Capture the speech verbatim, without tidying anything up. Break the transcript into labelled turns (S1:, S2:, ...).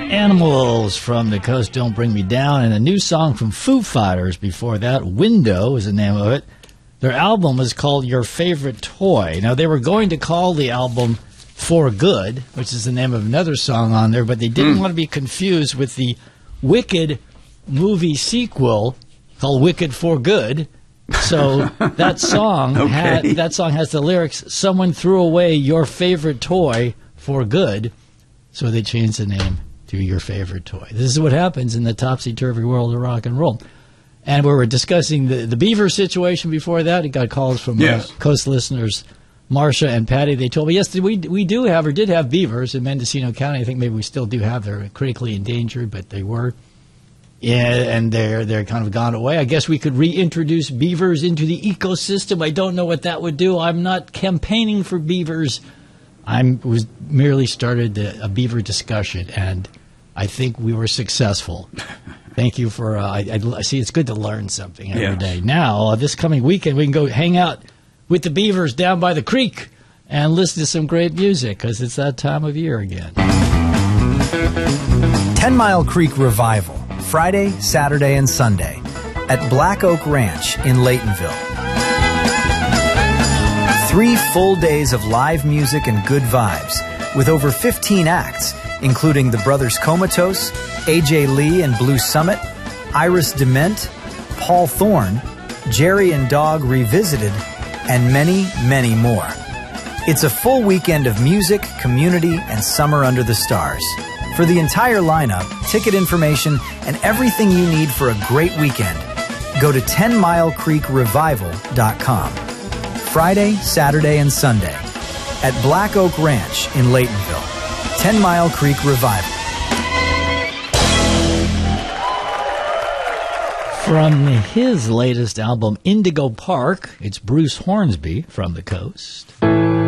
S1: Animals from the Coast, Don't Bring Me Down, and a new song from Foo Fighters before that. Window is the name of it. Their album is called Your Favorite Toy. Now, they were going to call the album For Good, which is the name of another song on there, but they didn't mm. want to be confused with the Wicked movie sequel called Wicked for Good. So that song
S2: okay.
S1: had, that song has the lyrics, someone threw away your favorite toy for good. So they changed the name to Your Favorite Toy. This is what happens in the topsy-turvy world of rock and roll. And we were discussing the, the beaver situation before that. It got calls from
S2: yes.
S1: uh, Coast listeners, Marcia and Patty. They told me, yes, we we do have or did have beavers in Mendocino County. I think maybe we still do have. They're critically endangered, but they were. Yeah, and they're they're kind of gone away. I guess we could reintroduce beavers into the ecosystem. I don't know what that would do. I'm not campaigning for beavers. I was merely started a, a beaver discussion, and I think we were successful. Thank you for. Uh, I, I see. It's good to learn something every
S2: yes.
S1: day. Now, uh, this coming weekend, we can go hang out with the beavers down by the creek and listen to some great music because it's that time of year again.
S3: Ten Mile Creek Revival, Friday, Saturday, and Sunday at Black Oak Ranch in Laytonville. Three full days of live music and good vibes with over fifteen acts, including the Brothers Comatose, A J Lee and Blue Summit, Iris Dement, Paul Thorne, Jerry and Dog Revisited, and many, many more. It's a full weekend of music, community, and summer under the stars. For the entire lineup, ticket information, and everything you need for a great weekend, go to ten mile creek revival dot com. Friday, Saturday, and Sunday at Black Oak Ranch in Laytonville. Ten Mile Creek Revival.
S1: From his latest album, Indigo Park, it's Bruce Hornsby from the Coast.